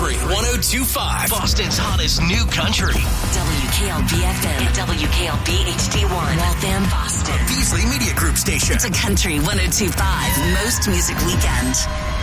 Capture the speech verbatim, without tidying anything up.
Country one oh two point five. Boston's hottest new country. W K L B F M and W K L B H D one. Waltham, Boston. A Beasley Media Group station. It's a Country one oh two point five most music weekend.